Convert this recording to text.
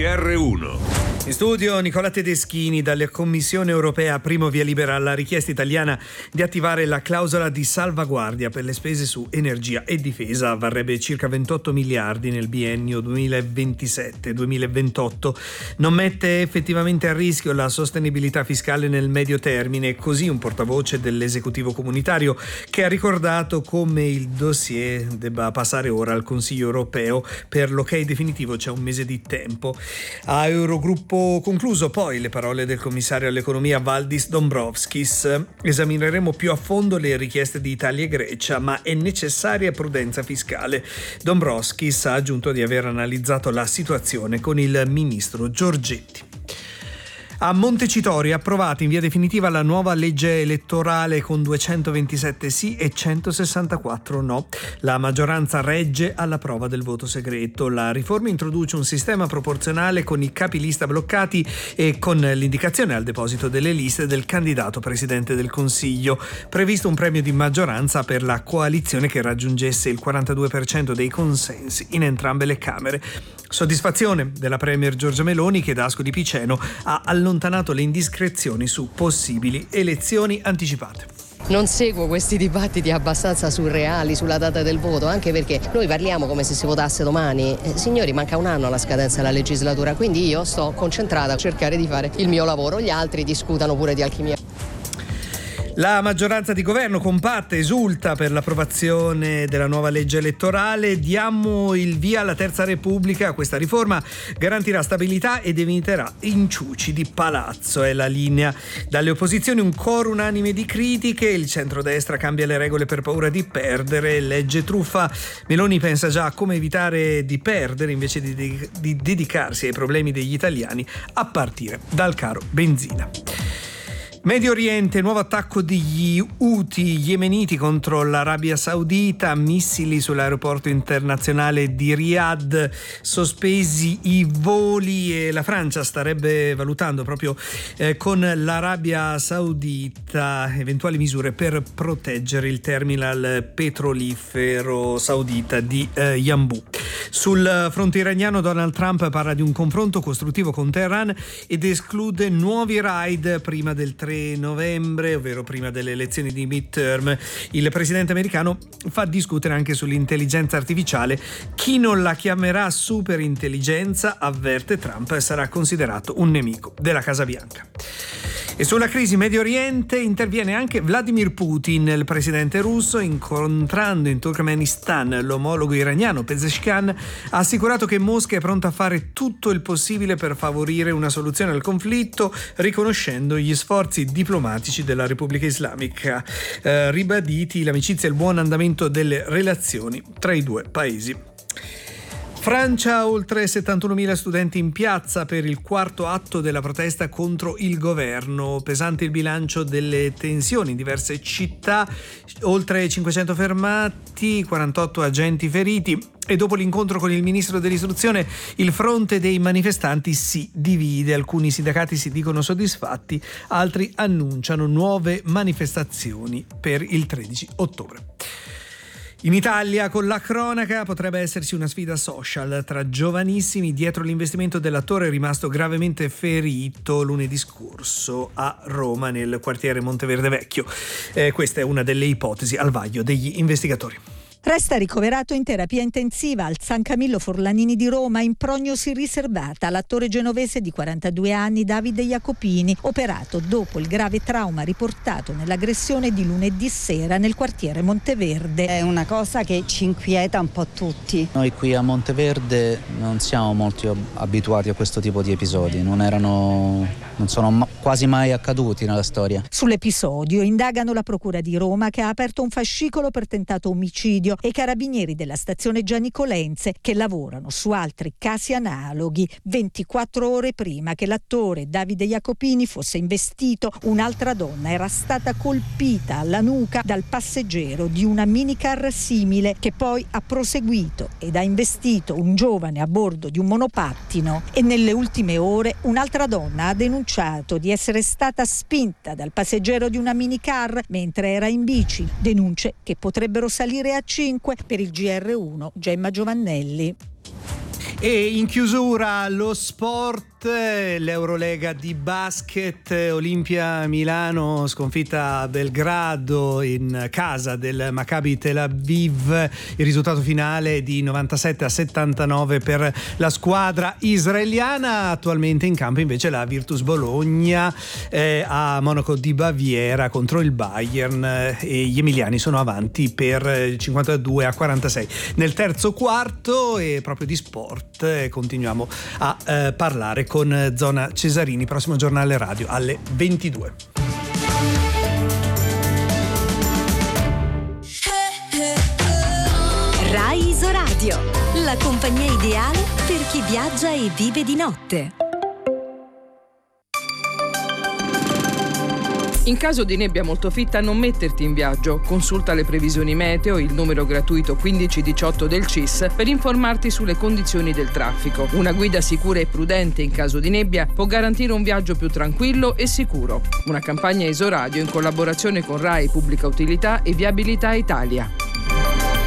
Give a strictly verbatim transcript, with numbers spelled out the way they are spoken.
R uno. In studio Nicola Tedeschini. Dalla Commissione europea, primo via libera alla richiesta italiana di attivare la clausola di salvaguardia per le spese su energia e difesa. Varrebbe circa ventotto miliardi nel biennio duemilaventisette duemilaventotto. Non mette effettivamente a rischio la sostenibilità fiscale nel medio termine, così un portavoce dell'esecutivo comunitario, che ha ricordato come il dossier debba passare ora al Consiglio europeo. Per l'ok definitivo c'è un mese di tempo. A Eurogruppo concluso poi le parole del commissario all'economia Valdis Dombrovskis. Esamineremo più a fondo le richieste di Italia e Grecia, ma è necessaria prudenza fiscale. Dombrovskis ha aggiunto di aver analizzato la situazione con il ministro Giorgetti. A Montecitorio è approvata in via definitiva la nuova legge elettorale con duecentoventisette sì e centosessantaquattro no. La maggioranza regge alla prova del voto segreto. La riforma introduce un sistema proporzionale con i capilista bloccati e con l'indicazione al deposito delle liste del candidato presidente del Consiglio. Previsto un premio di maggioranza per la coalizione che raggiungesse il quarantadue per cento dei consensi in entrambe le Camere. Soddisfazione della premier Giorgia Meloni, che da Ascoli di Piceno ha allontanato le indiscrezioni su possibili elezioni anticipate. Non seguo questi dibattiti abbastanza surreali sulla data del voto, anche perché noi parliamo come se si votasse domani. Eh, signori, manca un anno alla scadenza della legislatura, quindi io sto concentrata a cercare di fare il mio lavoro, gli altri discutano pure di alchimia. La maggioranza di governo compatta esulta per l'approvazione della nuova legge elettorale. Diamo il via alla Terza Repubblica. Questa riforma garantirà stabilità ed eviterà inciuci di palazzo. È la linea. Dalle opposizioni un coro unanime di critiche. Il centrodestra cambia le regole per paura di perdere. Legge truffa. Meloni pensa già a come evitare di perdere invece di, de- di dedicarsi ai problemi degli italiani, a partire dal caro benzina. Medio Oriente, nuovo attacco degli Houthi yemeniti contro l'Arabia Saudita, missili sull'aeroporto internazionale di Riyadh, sospesi i voli, e la Francia starebbe valutando proprio eh, con l'Arabia Saudita eventuali misure per proteggere il terminal petrolifero saudita di eh, Yanbu. Sul fronte iraniano Donald Trump parla di un confronto costruttivo con Teheran ed esclude nuovi raid prima del tre novembre, ovvero prima delle elezioni di midterm. Il presidente americano fa discutere anche sull'intelligenza artificiale. Chi non la chiamerà superintelligenza, avverte Trump, sarà considerato un nemico della Casa Bianca. E sulla crisi Medio Oriente interviene anche Vladimir Putin. Il presidente russo, incontrando in Turkmenistan l'omologo iraniano Pezeshkian, ha assicurato che Mosca è pronta a fare tutto il possibile per favorire una soluzione al conflitto, riconoscendo gli sforzi diplomatici della Repubblica Islamica, eh, ribaditi l'amicizia e il buon andamento delle relazioni tra i due paesi. Francia, oltre settantunomila studenti in piazza per il quarto atto della protesta contro il governo. Pesante il bilancio delle tensioni in diverse città, oltre cinquecento fermati, quarantotto agenti feriti. E dopo l'incontro con il ministro dell'istruzione, il fronte dei manifestanti si divide. Alcuni sindacati si dicono soddisfatti, altri annunciano nuove manifestazioni per il tredici ottobre. In Italia, con la cronaca, potrebbe esserci una sfida social tra giovanissimi dietro l'investimento dell'attore rimasto gravemente ferito lunedì scorso a Roma, nel quartiere Monteverde Vecchio. Eh, questa è una delle ipotesi al vaglio degli investigatori. Resta ricoverato in terapia intensiva al San Camillo Forlanini di Roma in prognosi riservata l'attore genovese di quarantadue anni Davide Jacopini, operato dopo il grave trauma riportato nell'aggressione di lunedì sera nel quartiere Monteverde. È una cosa che ci inquieta un po' tutti. Noi qui a Monteverde non siamo molto abituati a questo tipo di episodi, non erano, non sono ma- quasi mai accaduti nella storia. Sull'episodio indagano la Procura di Roma, che ha aperto un fascicolo per tentato omicidio, e i carabinieri della stazione Gianicolense, che lavorano su altri casi analoghi. ventiquattro ore prima che l'attore Davide Jacopini fosse investito, un'altra donna era stata colpita alla nuca dal passeggero di una minicar simile, che poi ha proseguito ed ha investito un giovane a bordo di un monopattino. E nelle ultime ore un'altra donna ha denunciato di essere stata spinta dal passeggero di una minicar mentre era in bici. Denunce che potrebbero salire a cinque. Per il G R uno, Gemma Giovannelli. E in chiusura lo sport, l'Eurolega di basket, Olimpia Milano sconfitta a Belgrado in casa del Maccabi Tel Aviv, il risultato finale di novantasette a settantanove per la squadra israeliana. Attualmente in campo invece la Virtus Bologna eh, a Monaco di Baviera contro il Bayern eh, e gli emiliani sono avanti per cinquantadue a quarantasei nel terzo quarto. E proprio di sport eh, continuiamo a eh, parlare con Zona Cesarini, prossimo giornale radio alle ventidue. Rai Isoradio, la compagnia ideale per chi viaggia e vive di notte. In caso di nebbia molto fitta non metterti in viaggio. Consulta le previsioni meteo, il numero gratuito quindici diciotto del C I S per informarti sulle condizioni del traffico. Una guida sicura e prudente in caso di nebbia può garantire un viaggio più tranquillo e sicuro. Una campagna Isoradio in collaborazione con Rai Pubblica Utilità e Viabilità Italia.